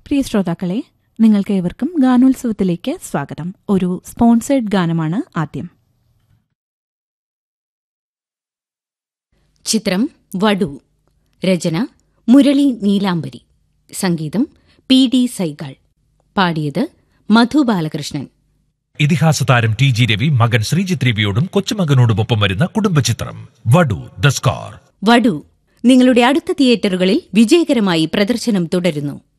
പ്രിയ ശ്രോതാക്കളെ, നിങ്ങൾക്ക് ഏവർക്കും ഗാനോത്സവത്തിലേക്ക് സ്വാഗതം. ഒരു സ്പോൺസേഡ് ഗാനമാണ് ആദ്യം. ചിത്രം വടു. രചന മുരളി നീലാംബരി. സംഗീതം പി.ഡി. സൈഗാൾ. പാടിയത് മധു ബാലകൃഷ്ണൻ. ഇതിഹാസ താരം ടി.ജി. രവി മകൻ ശ്രീജിത്ത് രവിയോടും കൊച്ചുമകനോടുമൊപ്പം വരുന്ന കുടുംബചിത്രം വടു ദ സ്കാർ. വടു നിങ്ങളുടെ അടുത്ത തിയേറ്ററുകളിൽ വിജയകരമായി പ്രദർശനം തുടരുന്നു.